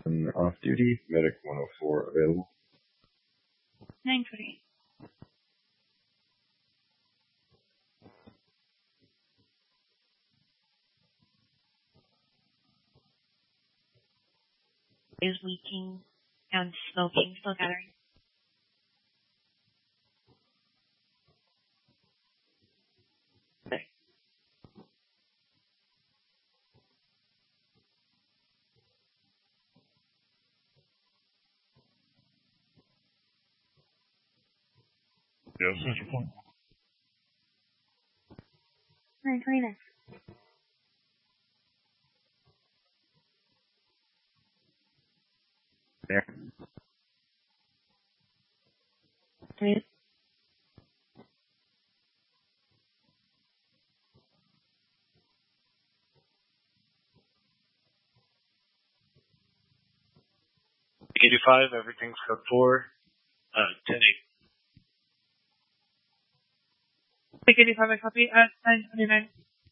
off duty, medic 104 available. 928. Is leaking and smoking, still gathering. Yes, that's your point. 929. There. Please. K25, everything's code 4, 10-8. K25, I copy at 929.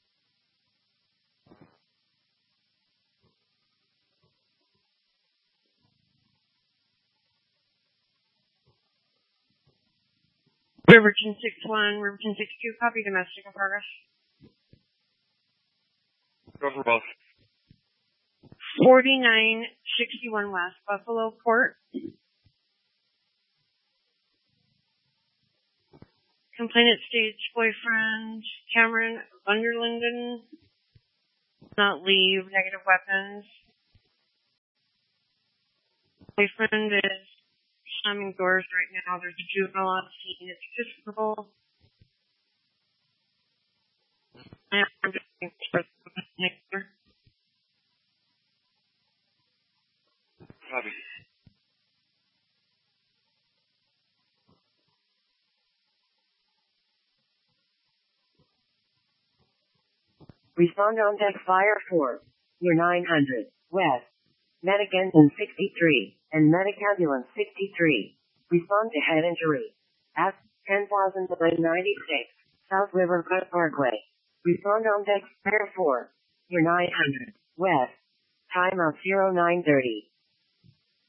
Riverton 61, Riverton 62, copy domestic in progress. Go for both. 4961 West, Buffalo Port. Complainant stage boyfriend, Cameron Underlinden. Not leave, negative weapons. Boyfriend is slamming doors right now. There's a juvenile on scene. It's physical. I'm just going to Copy. Respond on deck fire 4. You're 900. West. Medic engine 63 and medic ambulance 63. Respond to head injury. At 10,996 South River Parkway. Respond on deck fire 4. You're 900. West. Time of 0930.